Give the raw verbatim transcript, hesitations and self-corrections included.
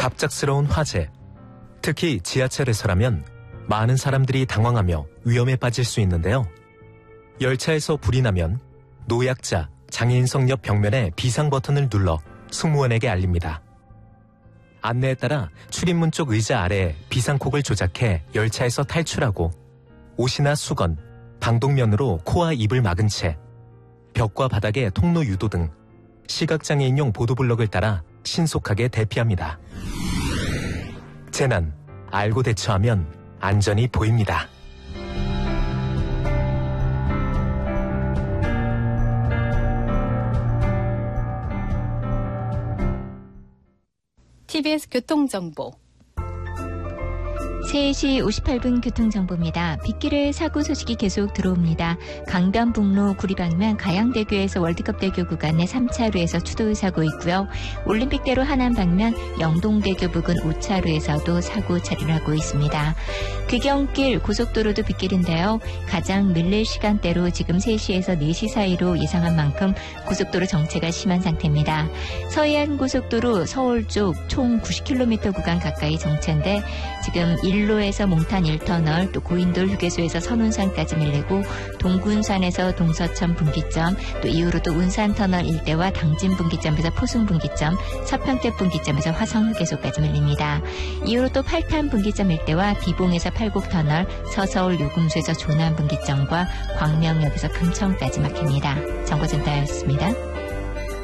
갑작스러운 화재. 특히 지하철에서라면 많은 사람들이 당황하며 위험에 빠질 수 있는데요. 열차에서 불이 나면 노약자, 장애인석 옆 벽면에 비상 버튼을 눌러 승무원에게 알립니다. 안내에 따라 출입문 쪽 의자 아래에 비상콕을 조작해 열차에서 탈출하고 옷이나 수건, 방독면으로 코와 입을 막은 채 벽과 바닥에 통로 유도 등 시각장애인용 보도블럭을 따라 신속하게 대피합니다. 재난, 알고 대처하면 안전이 보입니다. 티비에스 교통정보. 세 시 오십팔 분 교통정보입니다. 빗길에 사고 소식이 계속 들어옵니다. 강변북로 구리방면 가양대교에서 월드컵대교 구간의 삼 차로에서 추돌 사고 있고요. 올림픽대로 하남 방면 영동대교 부근 오 차로에서도 사고 처리하고 있습니다. 귀경길 고속도로도 빗길인데요. 가장 밀릴 시간대로 지금 세 시에서 네 시 사이로 예상한 만큼 고속도로 정체가 심한 상태입니다. 서해안고속도로 서울 쪽 총 구십 킬로미터 구간 가까이 정체인데 지금 일로에서 몽탄 일 터널, 또 고인돌 휴게소에서 선운산까지 밀리고 동군산에서 동서천 분기점, 또 이후로 또 운산터널 일대와 당진 분기점에서 포승 분기점, 서평택 분기점에서 화성 휴게소까지 밀립니다. 이후로 또 팔탄 분기점 일대와 비봉에서 팔곡터널, 서서울 요금소에서 조남 분기점과 광명역에서 금천까지 막힙니다. 정보센터였습니다.